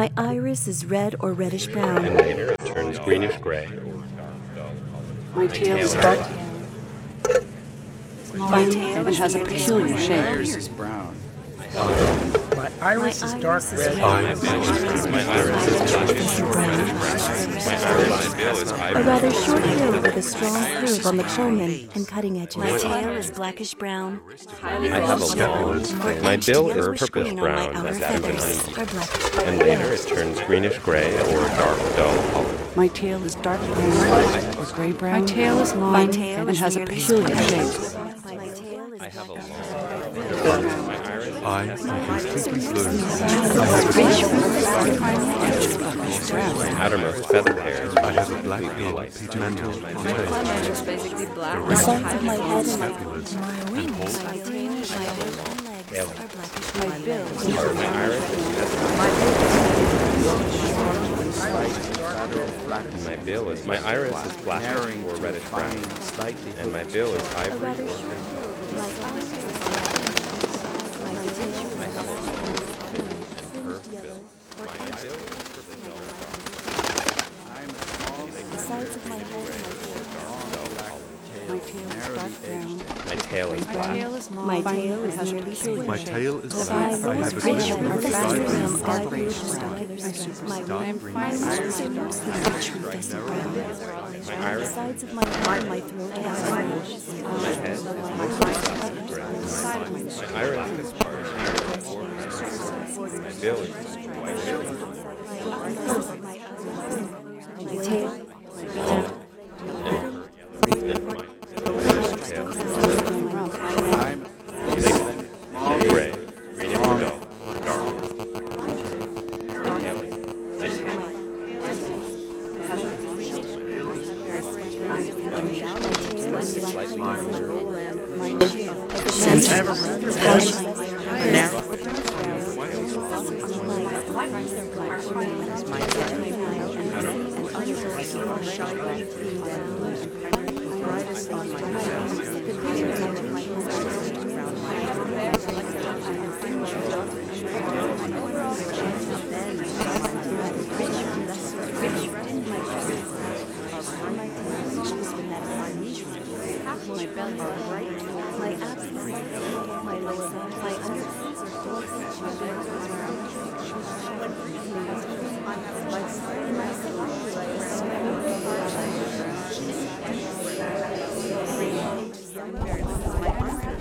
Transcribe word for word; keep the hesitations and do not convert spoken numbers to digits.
My iris is red or reddish brown. And later it turns greenish gray. My tail is dark My tail and has a peculiar shape. My iris is brown. My iris is dark red. My iris is brown. A rather short bill with a strong curve on the culmen and cutting edges. My tail is blackish brown. I have a long, my bill is purplish brown as that of an honeybee. And later it turns greenish gray or dark dull olive. My tail is dark brown or gray brown. My tail is long and has a peculiar shape. I have a long, my iris I am completely blue. my outermost feather hairs. I have a black bill, pigmental tail. It's basically black. The sides of my head and my Fabulous. my wings, my tail, my legs are blackish. My bill My iris is and my bill is my iris is black or reddish brown, and my bill is ivory or crimson. I have a long, curved bill. My bill is purple dull The sides of my head and My tail is dark brown. My tail is black. my my tail is nearly square. My tail is The black. sides I of have a my beautiful head sky are blue. sky blue and my Dark green. my iris is mostly rich with dusty brown. My The iris, sides of my head and my throat are orange. my head is mostly soft gray. My iris is orange. My bill is white. My tail Gray, greenish dull, dark. my belly, my abs, my lower